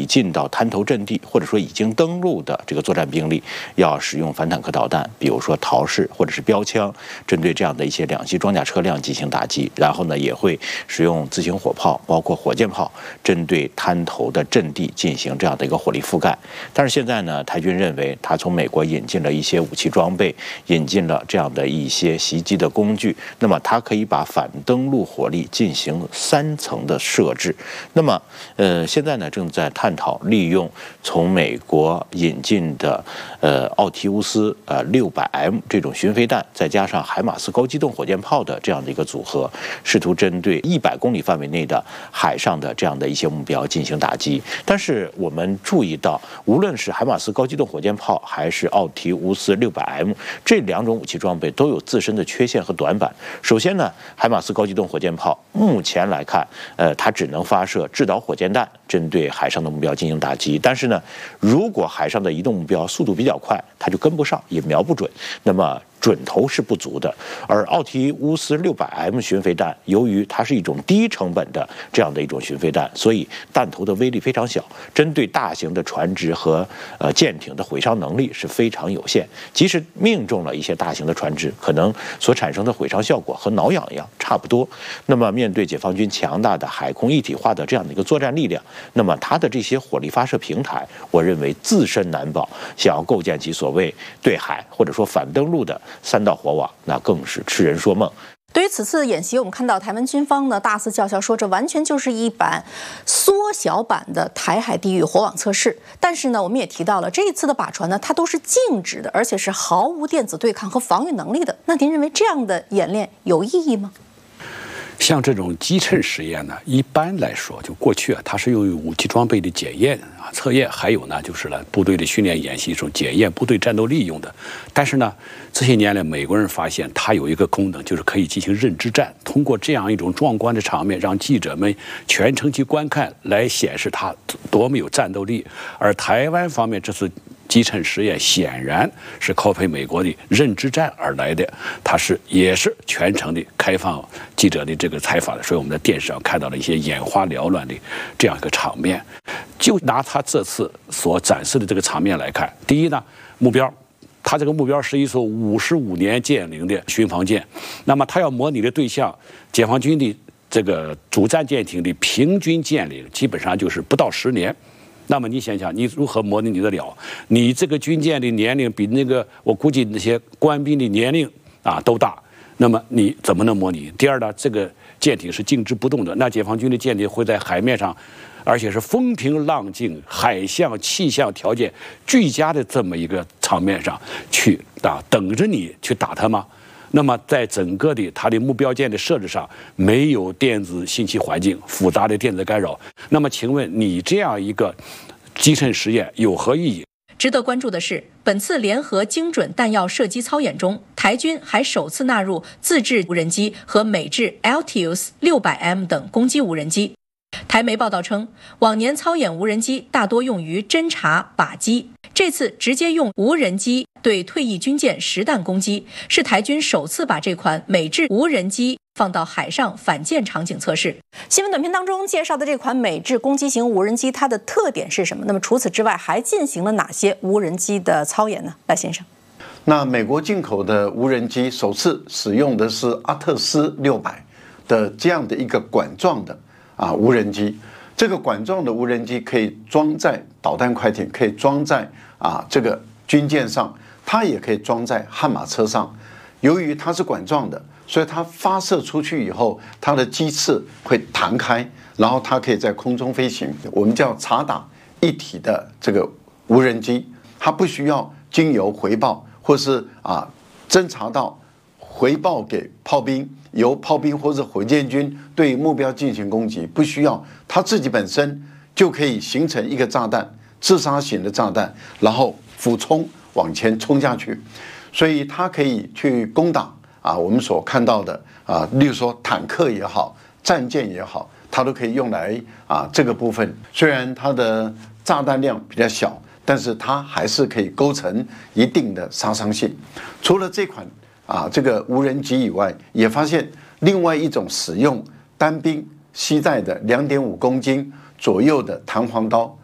进到滩头阵地，或者说已经登陆的这个作战兵力，要使用反坦克导弹，比如说陶式或者是标枪，针对这样的一些两栖装甲车辆进行打击。然后呢，也会使用自行火炮，包括火箭炮，针对滩头的阵地进行这样的一个火力覆盖。但是现在呢，台军认为他从美国引进了一些武器装备，引进了这样的一些袭击的工具，那么它可以把反登陆火力进行3层的设置。那么现在呢，正在探讨利用从美国引进的奥提乌斯600M 这种巡飞弹，再加上海马斯高机动火箭炮的这样的一个组合，试图针对100公里范围内的海上的这样的一些目标进行打击。但是我们注意到，无论是海马斯高机动火箭炮还是奥提乌斯600M 这2种武器装备都有自身的缺陷和短板。首先呢，海马斯高机动火箭炮目前来看，它只能发射制导火箭弹，针对海上的目标进行打击。但是呢，如果海上的移动目标速度比较快，它就跟不上，也瞄不准，那么准头是不足的。而奥提乌斯600M 巡飞弹，由于它是一种低成本的这样的一种巡飞弹，所以弹头的威力非常小，针对大型的船只和舰艇的毁伤能力是非常有限。即使命中了一些大型的船只，可能所产生的毁伤效果和挠痒痒差不多。那么面对解放军强大的海空一体化的这样的一个作战力量，那么它的这些火力发射平台，我认为自身难保，想要构建起所谓对海或者说反登陆的3道火网，那更是痴人说梦。 对于此次演习，我们看到台湾军方呢大肆叫嚣说，这完全就是一版缩小版的台海地域火网测试。但是呢，我们也提到了这一次的靶船呢，它都是静止的，而且是毫无电子对抗和防御能力的。那您认为这样的演练有意义吗？ 像这种击沉实验呢，一般来说，就过去它是用于武器装备的检验测验，还有呢就是部队的训练演习中检验部队战斗力用的。但是呢，这些年来美国人发现它有一个功能，就是可以进行认知战，通过这样一种壮观的场面，让记者们全程去观看，来显示它多么有战斗力。而台湾方面这次击沉实验显然是靠配美国的认知战而来的，它也是全程的开放记者的这个采访的，所以我们在电视上看到了一些眼花缭乱的这样一个场面。就拿他这次所展示的这个场面来看，第一呢，目标，他这个目标是一艘55年建龄的巡防舰，那么他要模拟的对象，解放军的这个主战舰艇的平均舰龄基本上就是不到10年。那么你想想，你如何模拟得了？你这个军舰的年龄比那个我估计那些官兵的年龄都大，那么你怎么能模拟？第二呢，这个舰艇是静止不动的，那解放军的舰艇会在海面上，而且是风平浪静、海象气象条件俱佳的这么一个场面上去等着你去打它吗？那么在整个的它的目标舰的设置上，没有电子信息环境、复杂的电子干扰，那么请问你这样一个击沉实验有何意义？ 值得关注的是，本次联合精准弹药射击操演中，台军还首次纳入自制无人机和美制 Altius 600M 等攻击无人机。台媒报道称，往年操演无人机大多用于侦察、靶击，这次直接用无人机对退役军舰实弹攻击，是台军首次把这款美制无人机放到海上反舰场景测试。 新闻短片当中介绍的这款美制攻击型无人机，它的特点是什么？那么除此之外，还进行了哪些无人机的操演呢？赖先生。 那美国进口的无人机首次使用的是阿特斯600的这样的一个管状的无人机。这个管状的无人机可以装在导弹快艇，可以装在这个军舰上，它也可以装在悍马车上。由于它是管状的，所以它发射出去以后，它的机翅会弹开，然后它可以在空中飞行。我们叫察打一体的这个无人机，它不需要经由回报，或是侦察到回报给炮兵，由炮兵或者火箭军对目标进行攻击，不需要，它自己本身就可以形成一个炸弹，自杀型的炸弹，然后俯冲往前冲下去，所以它可以去攻打我们所看到的例如说坦克也好，战舰也好，它都可以用来这个部分。虽然它的炸弹量比较小，但是它还是可以构成一定的杀伤性。除了这款这个无人机以外，也发现另外一种使用单兵携带的2.5公斤左右的弹簧刀